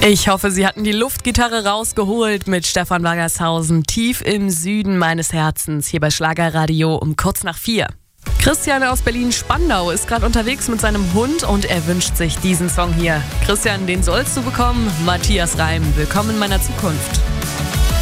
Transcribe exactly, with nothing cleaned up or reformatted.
Ich hoffe, Sie hatten die Luftgitarre rausgeholt mit Stefan Waggershausen, tief im Süden meines Herzens, hier bei Schlagerradio um kurz nach vier. Christian aus Berlin-Spandau ist gerade unterwegs mit seinem Hund und er wünscht sich diesen Song hier. Christian, den sollst du bekommen. Matthias Reim, willkommen in meiner Zukunft.